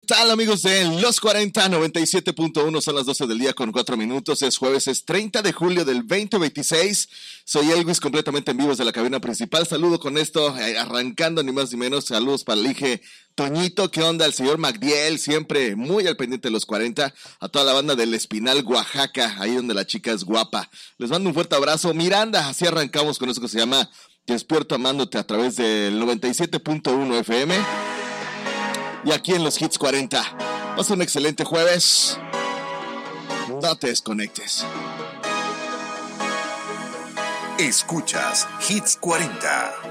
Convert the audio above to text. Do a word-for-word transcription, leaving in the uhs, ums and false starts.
tal, amigos de Los cuarenta, noventa y siete punto uno? Son las doce del día con cuatro minutos. Es jueves, es treinta de julio del veinte veintiséis. Soy Elvis, completamente en vivo desde la cabina principal. Saludo con esto, eh, arrancando ni más ni menos. Saludos para el Ige Toñito. ¿Qué onda? El señor Magdiel, siempre muy al pendiente de Los cuarenta. A toda la banda del Espinal, Oaxaca, ahí donde la chica es guapa. Les mando un fuerte abrazo. Miranda, así arrancamos con eso que se llama Despierto Amándote a través del noventa y siete punto uno F M. Y aquí en los Hits cuarenta. Pasa un excelente jueves. No te desconectes. Escuchas Hits cuarenta.